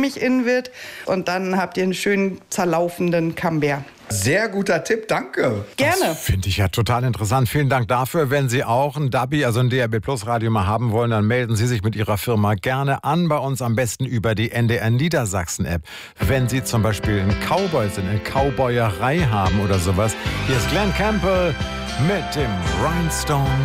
cremig innen wird. Und dann habt ihr einen schönen zerlaufenden Camembert. Sehr guter Tipp, danke. Gerne. Das finde ich ja total interessant. Vielen Dank dafür. Wenn Sie auch ein DABI, also ein DAB Plus Radio mal haben wollen, dann melden Sie sich mit Ihrer Firma gerne an. Bei uns am besten über die NDR Niedersachsen App. Wenn Sie zum Beispiel ein Cowboy sind, eine Cowboyerei haben oder sowas. Hier ist Glenn Campbell mit dem Rhinestone